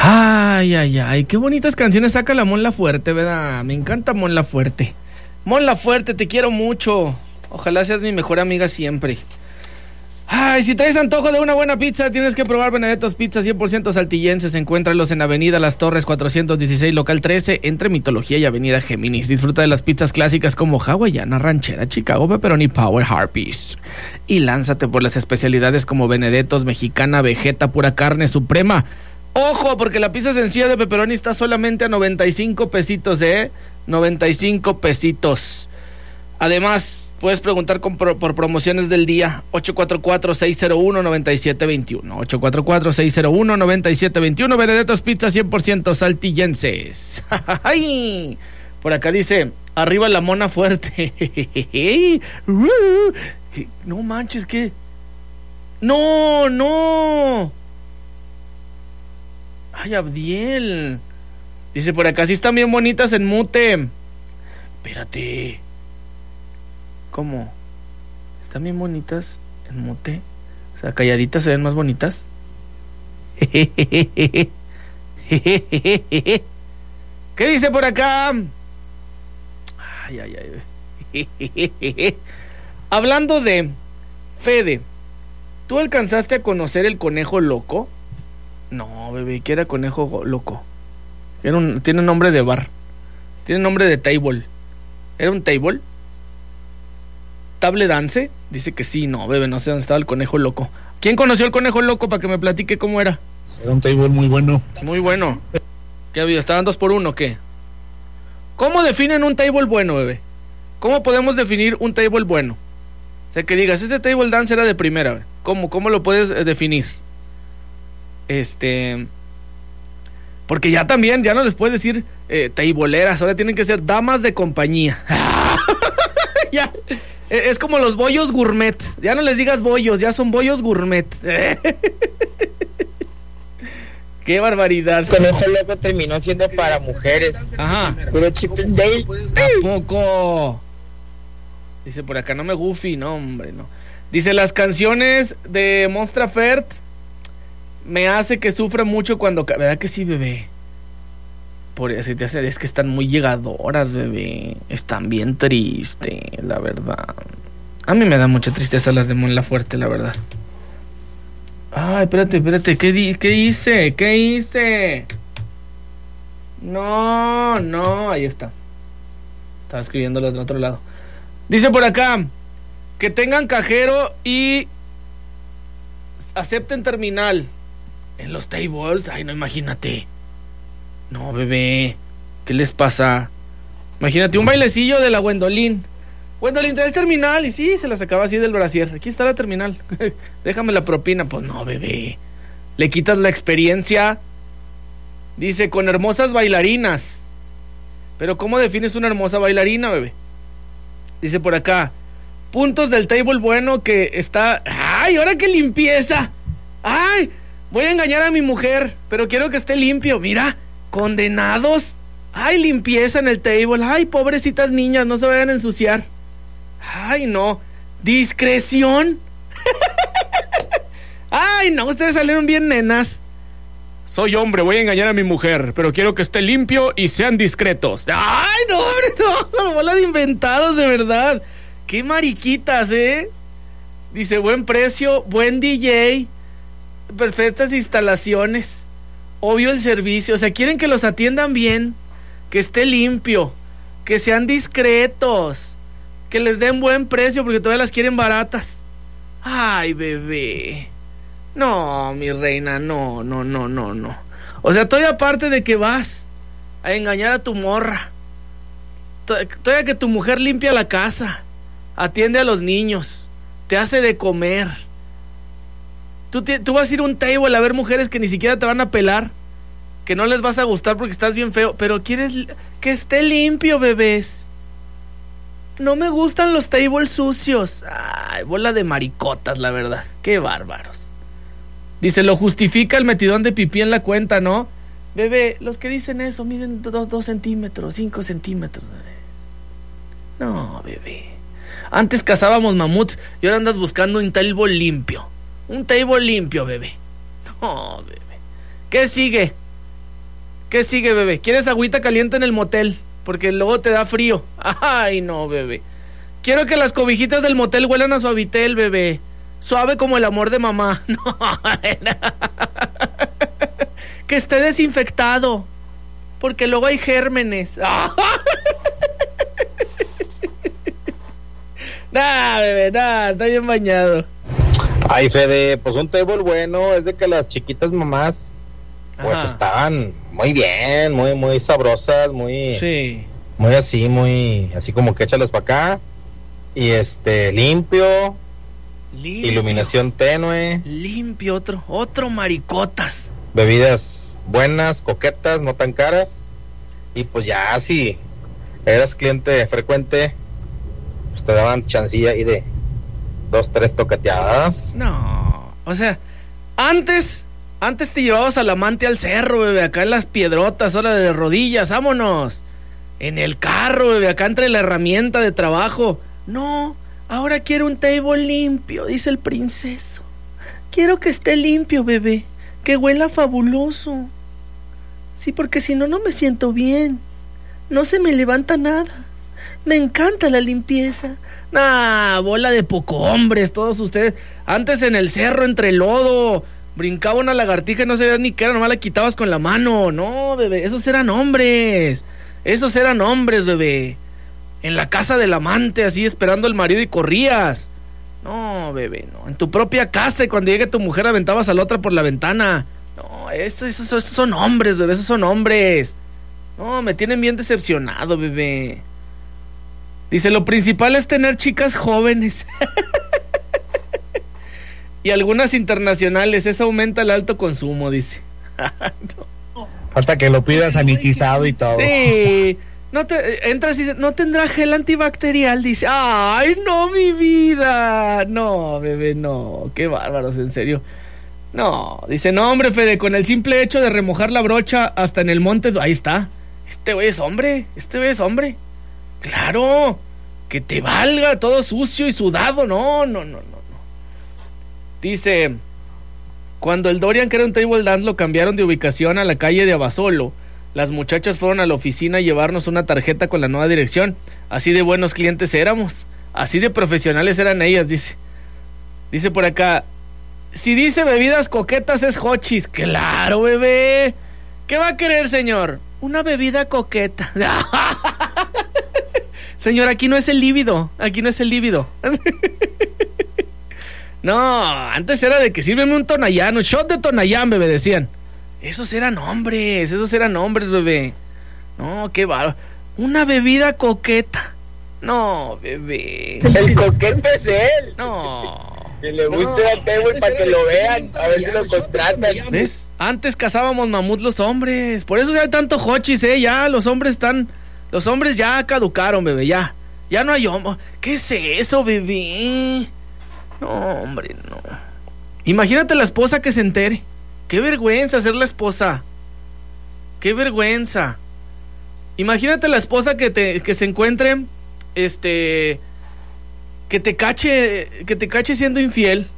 Ay, ay, ay, qué bonitas canciones saca la Mon Laferte, ¿verdad? Me encanta Mon Laferte. Mon Laferte, te quiero mucho. Ojalá seas mi mejor amiga siempre. Ay, si traes antojo de una buena pizza, tienes que probar Benedetto's Pizza 100% saltillenses. Encuéntralos en Avenida Las Torres 416, local 13, entre Mitología y Avenida Géminis. Disfruta de las pizzas clásicas como hawaiana, ranchera, Chicago, pepperoni, power, harpies. Y lánzate por las especialidades como Benedetto's, mexicana, vegeta, pura carne, suprema. Ojo, porque la pizza sencilla de pepperoni está solamente a 95 pesitos, 95 pesitos. Además, puedes preguntar por promociones del día. 844-601-9721. 844-601-9721. Benedetto's Pizza 100% saltillenses. ¡Ay! Por acá dice, arriba la mona fuerte. No manches, ¿qué? No. Ay, Abdiel. Dice por acá, sí están bien bonitas en mute. Espérate. ¿Cómo? ¿Están bien bonitas en mute? O sea, calladitas se ven más bonitas. ¿Qué dice por acá? Ay. Hablando de Fede, ¿tú alcanzaste a conocer el conejo loco? No, bebé, ¿qué era conejo loco? Tiene nombre de bar. Tiene nombre de table. ¿Era un table? ¿Table dance? Dice que sí. No, bebé, no sé dónde estaba el conejo loco. ¿Quién conoció al conejo loco para que me platique cómo era? Era un table muy bueno. Muy bueno. ¿Qué había? ¿Estaban 2x1 o qué? ¿Cómo definen un table bueno, bebé? ¿Cómo podemos definir un table bueno? O sea, que digas, ese table dance era de primera, bebé. ¿Cómo lo puedes definir? Porque ya no les puedes decir tableeras, ahora tienen que ser damas de compañía. Ya, es como los bollos gourmet. Ya no les digas bollos, ya son bollos gourmet. Qué barbaridad. El conejo loco terminó siendo para mujeres. Ajá. Puro Chip and Dale. ¿A poco? Dice por acá, no me goofy, no, hombre, no. Dice, las canciones de Mon Laferte me hace que sufra mucho cuando... ¿Verdad que sí, bebé? Por eso te hace, es que están muy llegadoras, bebé. Están bien tristes, la verdad. A mí me da mucha tristeza las de Mon Laferte, la verdad. Ay, espérate. ¿Qué hice? No, ahí está. Estaba escribiéndolo del otro lado. Dice por acá, que tengan cajero y acepten terminal. En los tables, ay, no, imagínate. No, bebé, ¿qué les pasa? Imagínate un bailecillo de la Gwendolyn. Gwendolyn, ¿traes terminal? Y sí, se la sacaba así del brasier. Aquí está la terminal. Déjame la propina. Pues no, bebé. Le quitas la experiencia. Dice, con hermosas bailarinas. Pero ¿cómo defines una hermosa bailarina, bebé? Dice por acá, puntos del table bueno que está... ¡Ay, ahora qué limpieza! ¡Ay! Voy a engañar a mi mujer, pero quiero que esté limpio. Mira, condenados. Ay, limpieza en el table. Ay, pobrecitas niñas, no se vayan a ensuciar. Ay, no. Discreción. Ay, no, ustedes salieron bien nenas. Soy hombre, voy a engañar a mi mujer, pero quiero que esté limpio y sean discretos. Ay, no, hombre, no. Bola de inventados, de verdad. Qué mariquitas, Dice, buen precio, buen DJ, perfectas instalaciones, obvio el servicio. O sea, quieren que los atiendan bien, que esté limpio, que sean discretos, que les den buen precio porque todavía las quieren baratas. Ay, bebé. No, mi reina, no. O sea, todavía aparte de que vas a engañar a tu morra, todavía que tu mujer limpia la casa, atiende a los niños, te hace de comer. Tú vas a ir a un table a ver mujeres que ni siquiera te van a pelar, que no les vas a gustar porque estás bien feo, pero quieres que esté limpio, bebés. No me gustan los tables sucios. Ay, bola de maricotas, la verdad. Qué bárbaros. Dice, lo justifica el metidón de pipí en la cuenta, ¿no? Bebé, los que dicen eso miden 2 centímetros, 5 centímetros. No, bebé. Antes cazábamos mamuts y ahora andas buscando un table limpio. Un table limpio, bebé. No, bebé. ¿Qué sigue? ¿Qué sigue, bebé? ¿Quieres agüita caliente en el motel? Porque luego te da frío. Ay, no, bebé. Quiero que las cobijitas del motel huelan a Suavitel, bebé. Suave como el amor de mamá. No. Que esté desinfectado. Porque luego hay gérmenes. Nah, bebé, nah, está bien bañado. Ay, Fede, pues un table bueno es de que las chiquitas mamás pues Ajá. estaban muy bien, muy sabrosas, Sí. muy así como que échalas para acá. Y limpio, iluminación tenue, Limpio, otro maricotas. bebidas buenas, coquetas, no tan caras. Y pues ya si eras cliente frecuente, pues te daban chancilla y de 2, 3 tocateadas. No, o sea, antes te llevabas al amante al cerro, bebé, acá en las piedrotas, ahora de rodillas, vámonos. En el carro, bebé, acá entre la herramienta de trabajo. No, ahora quiero un table limpio, dice el princeso. Quiero que esté limpio, bebé, que huela fabuloso. Sí, porque si no, no me siento bien. No se me levanta nada. Me encanta la limpieza. Nah, bola de poco hombres, todos ustedes. Antes en el cerro, entre el lodo, brincaba una lagartija y no sabías ni qué era, nomás la quitabas con la mano. No, bebé, esos eran hombres. Esos eran hombres, bebé. En la casa del amante, así esperando al marido y corrías. No, bebé, no. En tu propia casa y cuando llegue tu mujer aventabas a la otra por la ventana. No, esos son hombres, bebé, esos son hombres. No, me tienen bien decepcionado, bebé. Dice, lo principal es tener chicas jóvenes. Y algunas internacionales, eso aumenta el alto consumo, dice. No. Falta que lo pidas sanitizado y todo. Sí. Entras y dice, no tendrá gel antibacterial, dice. Ay, no, mi vida. No, bebé, no. Qué bárbaros, en serio. No, dice, no, hombre, Fede, con el simple hecho de remojar la brocha hasta en el monte, ahí está. Este güey es hombre. Claro, que te valga todo sucio y sudado. No. Dice, cuando el Dorian, que era un table dance, lo cambiaron de ubicación a la calle de Abasolo, las muchachas fueron a la oficina a llevarnos una tarjeta con la nueva dirección. Así de buenos clientes éramos, así de profesionales eran ellas, dice. Dice por acá, si dice bebidas coquetas es Hochis. Claro, bebé. ¿Qué va a querer, señor? Una bebida coqueta. Señor, aquí no es el líbido. No, antes era de que sírveme un Tonayán, un shot de Tonayán, bebé, decían. Esos eran hombres, bebé. No, qué bárbaro. Una bebida coqueta. No, bebé. El coqueto es él. No. Que le guste al table para que lo vean, a ver si lo contratan. ¿Ves? Antes cazábamos mamut los hombres. Por eso ya hay tanto hochis, ya los hombres ya caducaron, bebé, ya no hay hombres. ¿Qué es eso, bebé? No, hombre, no. Imagínate la esposa que se entere. Qué vergüenza ser la esposa. Qué vergüenza. Imagínate la esposa que se encuentre, que te cache siendo infiel.